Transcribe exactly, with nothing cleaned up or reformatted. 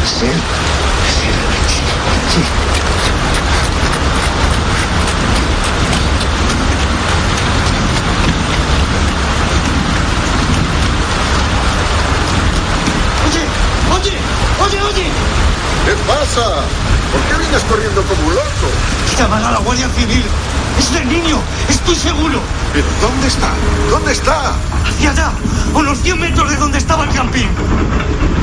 ¿Es él? Sí. Oye, oye, oye. ¿Qué pasa? ¿Por qué vienes corriendo como un loco? Llaman a la Guardia Civil. Es del niño, estoy seguro. ¿Pero dónde está? ¿Dónde está? Hacia allá, a unos cien metros de donde estaba el camping.